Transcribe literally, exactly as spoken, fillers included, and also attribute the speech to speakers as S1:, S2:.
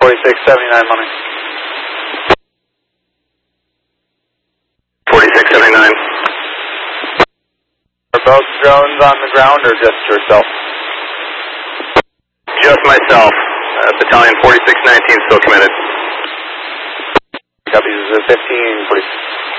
S1: forty-six seventy-nine, mommy.
S2: forty-six seventy-nine.
S1: Are both drones on the ground or just yourself?
S2: Just myself. Uh, battalion forty-six nineteen still committed.
S1: Copies is fifteen forty-six.